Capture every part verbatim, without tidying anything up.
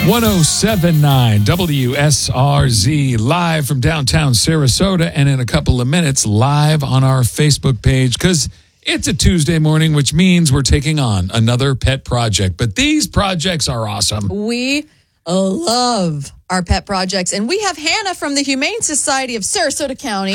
one oh seven point nine W S R Z, live from downtown Sarasota, and in a couple of minutes, live on our Facebook page, because it's a Tuesday morning, which means we're taking on another pet project. But these projects are awesome. We love our pet projects, and we have Hannah from the Humane Society of Sarasota County.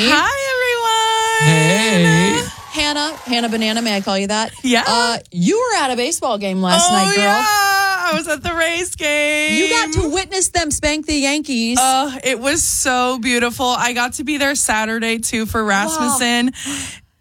Hi, everyone. Hey. Hannah, Hannah Banana, may I call you that? Yeah. Uh, you were at a baseball game last oh, night, girl. Yeah. I was at the Rays game. You got to witness them spank the Yankees. Uh, it was so beautiful. I got to be there Saturday, too, for Rasmussen. Wow.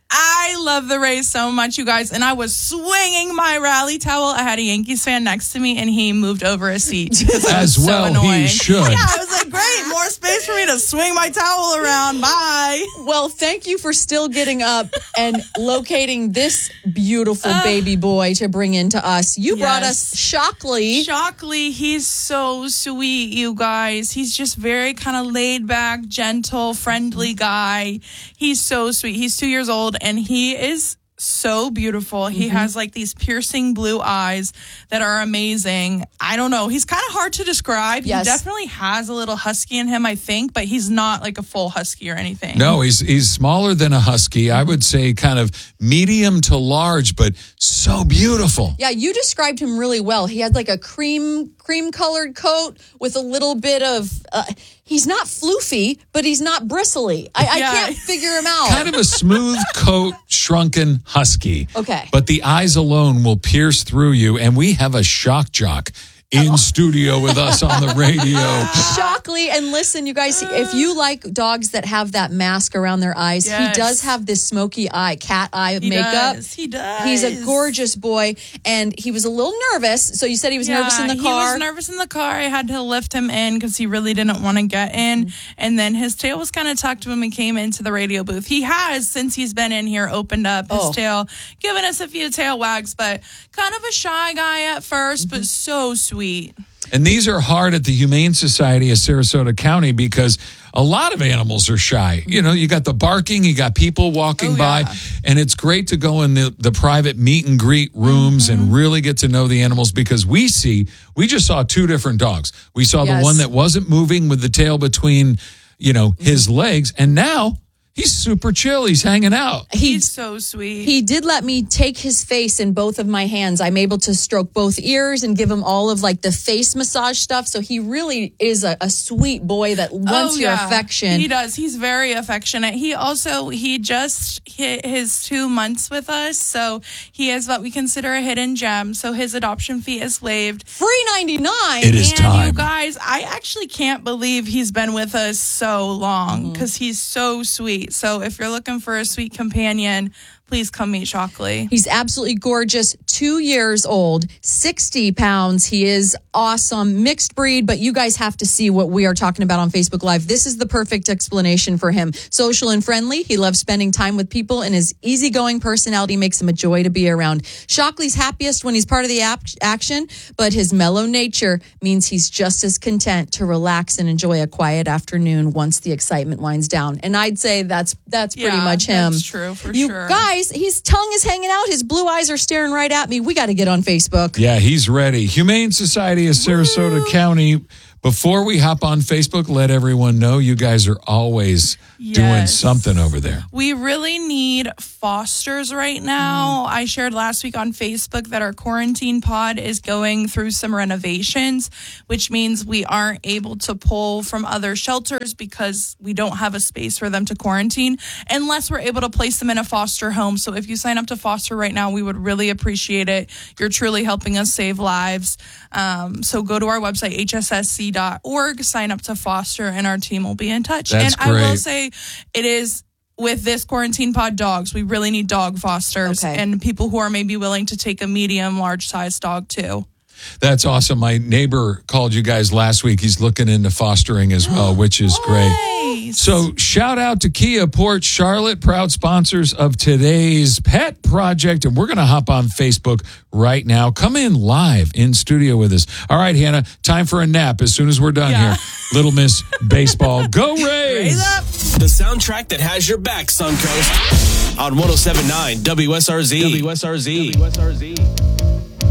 I love the Rays so much, you guys, and I was swinging my rally towel. I had a Yankees fan next to me, and he moved over a seat. As so well annoying. he should. Yeah, I was like, great, more space for me to swing my towel around. Bye. Well, thank you for still getting up and locating this beautiful uh, baby boy to bring into us. You yes. brought us Shockley. Shockley, he's so sweet, you guys. He's just very kind of laid back, gentle, friendly guy. He's so sweet. He's two years old. And he is so beautiful. He mm-hmm. has like these piercing blue eyes that are amazing. I don't know. He's kind of hard to describe. Yes. He definitely has a little husky in him, I think, but he's not like a full husky or anything. No, he's he's smaller than a husky. I would say kind of medium to large, but so beautiful. Yeah, you described him really well. He had like a cream cream colored coat with a little bit of... Uh, he's not floofy, but he's not bristly. I, I yeah. can't figure him out. Kind of a smooth coat, shrunken husky. Okay. But the eyes alone will pierce through you, and we have a shock jock in oh. studio with us on the radio. Shockley, and listen, you guys, if you like dogs that have that mask around their eyes, yes. he does have this smoky eye, cat eye he makeup. Does. He does. He's a gorgeous boy, and he was a little nervous. So you said he was yeah, nervous in the car? He was nervous in the car. I had to lift him in because he really didn't want to get in. Mm-hmm. And then his tail was kind of tucked when we came into the radio booth. He has, since he's been in here, opened up his oh. tail, given us a few tail wags, but kind of a shy guy at first, mm-hmm. but so sweet. And these are hard at the Humane Society of Sarasota County because a lot of animals are shy. You know, you got the barking, you got people walking oh, by, yeah. and it's great to go in the, the private meet and greet rooms mm-hmm. and really get to know the animals, because we see, we just saw two different dogs. We saw yes. the one that wasn't moving with the tail between, you know, his mm-hmm. legs, and now he's super chill. He's hanging out. He's, He's so sweet. He did let me take his face in both of my hands. I'm able to stroke both ears and give him all of like the face massage stuff. So he really is a, a sweet boy that wants oh, your yeah. affection. He does. He's very affectionate. He also, he just hit his two months with us. So he is what we consider a hidden gem. So his adoption fee is waived. Free ninety-nine. It is and time. You guys, I actually can't believe he's been with us so long because mm-hmm. he's so sweet. So if you're looking for a sweet companion, please come meet Shockley. He's absolutely gorgeous. Two years old, sixty pounds. He is awesome. Mixed breed, but you guys have to see what we are talking about on Facebook Live. This is the perfect explanation for him. Social and friendly. He loves spending time with people, and his easygoing personality makes him a joy to be around. Shockley's happiest when he's part of the ap- action, but his mellow nature means he's just as content to relax and enjoy a quiet afternoon once the excitement winds down. And I'd say that's that's pretty yeah, much him. That's true, for you sure. Guys, his tongue is hanging out. His blue eyes are staring right at me. We got to get on Facebook. Yeah, he's ready. Humane Society of Sarasota Woo! County. Before we hop on Facebook, let everyone know you guys are always yes. doing something over there. We really need fosters right now. Mm. I shared last week on Facebook that our quarantine pod is going through some renovations, which means we aren't able to pull from other shelters because we don't have a space for them to quarantine unless we're able to place them in a foster home. So if you sign up to foster right now, we would really appreciate it. You're truly helping us save lives. Um, so go to our website, H S S C dot org, sign up to foster, and our team will be in touch. That's and great. I will say it is with this quarantine pod dogs, we really need dog fosters okay. and people who are maybe willing to take a medium, large size dog too. That's awesome. My neighbor called you guys last week. He's looking into fostering as well, which is great. Nice. So shout out to Kia Port Charlotte, proud sponsors of today's pet project. And we're going to hop on Facebook right now. Come in live in studio with us. All right, Hannah, time for a nap as soon as we're done yeah. here. Little Miss Baseball. Go Rays! Raise up! The soundtrack that has your back, Suncoast. On one oh seven point nine W S R Z. W S R Z. W S R Z.